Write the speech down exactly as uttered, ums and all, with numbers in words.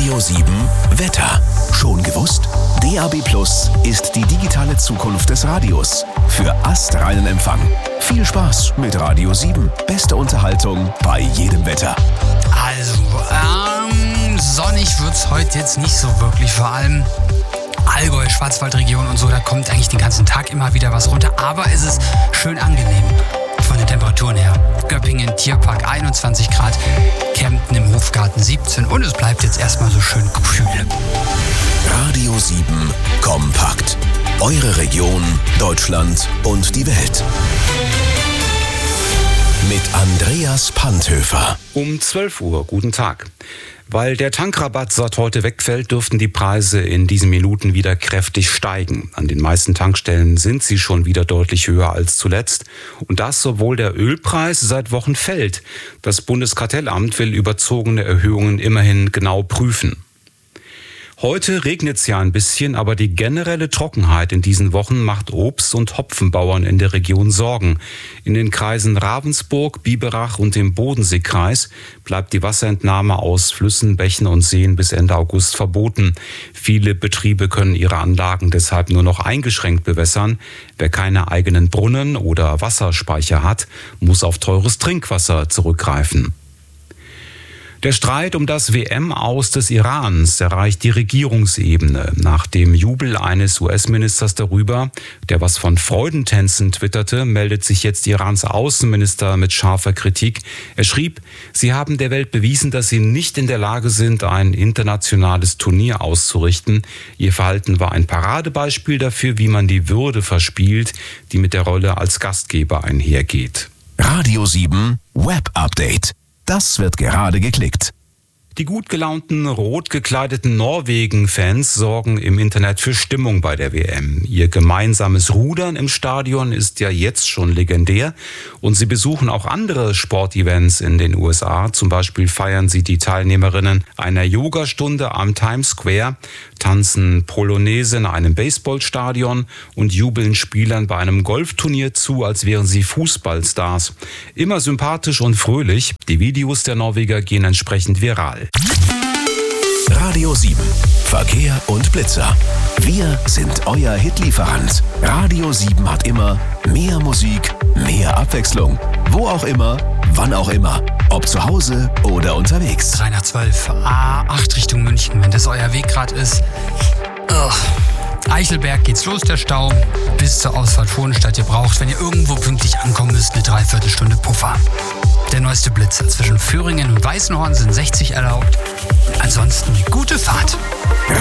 Radio sieben Wetter. Schon gewusst? D A B Plus ist die digitale Zukunft des Radios. Für astreinen Empfang. Viel Spaß mit Radio sieben. Beste Unterhaltung bei jedem Wetter. Also, ähm, sonnig wird's heute jetzt nicht so wirklich. Vor allem Allgäu, Schwarzwaldregion und so, da kommt eigentlich den ganzen Tag immer wieder was runter. Aber es ist schön angenehm von den Temperaturen her. Göppingen, Tierpark einundzwanzig Grad, Kempten im Hofgarten siebzehn und es bleibt jetzt erstmal so schön kühl. Radio sieben Kompakt. Eure Region, Deutschland und die Welt. Mit Andreas Panthöfer. Um zwölf Uhr, guten Tag. Weil der Tankrabatt seit heute wegfällt, dürften die Preise in diesen Minuten wieder kräftig steigen. An den meisten Tankstellen sind sie schon wieder deutlich höher als zuletzt. Und das, obwohl der Ölpreis seit Wochen fällt. Das Bundeskartellamt will überzogene Erhöhungen immerhin genau prüfen. Heute regnet es ja ein bisschen, aber die generelle Trockenheit in diesen Wochen macht Obst- und Hopfenbauern in der Region Sorgen. In den Kreisen Ravensburg, Biberach und dem Bodenseekreis bleibt die Wasserentnahme aus Flüssen, Bächen und Seen bis Ende August verboten. Viele Betriebe können ihre Anlagen deshalb nur noch eingeschränkt bewässern. Wer keine eigenen Brunnen oder Wasserspeicher hat, muss auf teures Trinkwasser zurückgreifen. Der Streit um das W M-Aus des Irans erreicht die Regierungsebene. Nach dem Jubel eines U S-Ministers darüber, der was von Freudentänzen twitterte, meldet sich jetzt Irans Außenminister mit scharfer Kritik. Er schrieb, sie haben der Welt bewiesen, dass sie nicht in der Lage sind, ein internationales Turnier auszurichten. Ihr Verhalten war ein Paradebeispiel dafür, wie man die Würde verspielt, die mit der Rolle als Gastgeber einhergeht. Radio sieben Web Update. Das wird gerade geklickt. Die gut gelaunten, rot gekleideten Norwegen-Fans sorgen im Internet für Stimmung bei der W M. Ihr gemeinsames Rudern im Stadion ist ja jetzt schon legendär und sie besuchen auch andere Sportevents in den U S A. Zum Beispiel feiern sie die Teilnehmerinnen einer Yogastunde am Times Square, tanzen Polonaise in einem Baseballstadion und jubeln Spielern bei einem Golfturnier zu, als wären sie Fußballstars. Immer sympathisch und fröhlich. Die Videos der Norweger gehen entsprechend viral. Radio sieben. Verkehr und Blitzer. Wir sind euer Hitlieferant. Radio sieben hat immer mehr Musik, mehr Abwechslung. Wo auch immer, wann auch immer. Ob zu Hause oder unterwegs. drei nach zwölf, A acht Richtung München, wenn das euer Weg gerade ist. Ugh. Eichelberg geht's los, der Stau, bis zur Ausfahrt Hohenstadt. Ihr braucht, wenn ihr irgendwo pünktlich ankommen müsst, eine Dreiviertelstunde Puffer. Der neueste Blitzer zwischen Föhringen und Weißenhorn sind sechzig erlaubt. Ansonsten gute Fahrt.